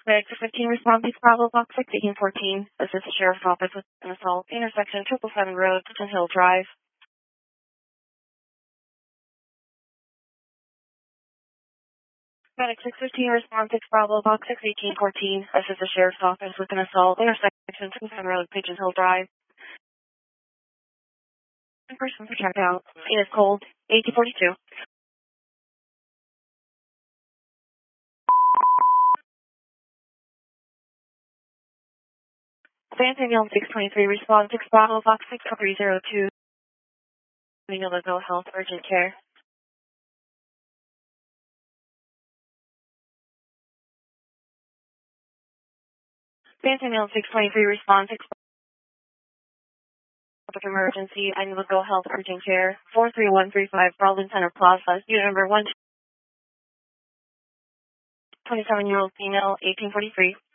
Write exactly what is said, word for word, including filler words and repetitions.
Medic fifteen, respond to Bravo Box six eighteen fourteen. Assist the Sheriff's Office with an assault. Intersection Triple Seven Road, Pigeon Hill Drive. Medic six fifteen, respond to Bravo Box six eighteen fourteen. Assist the Sheriff's Office with an assault. Intersection Triple Seven Road, Pigeon Hill Drive. In person for checkout. It is cold. eighteen forty-two. Santanil six twenty-three, respond to Bravo Box six three zero two. Mental Health Urgent Care. Santanil six twenty-three, respond to Public Emergency. I need to go Health Urgent Care. four three one three five, Baldwin Center Plaza. Unit number one, twenty-seven-year-old female, eighteen forty-three.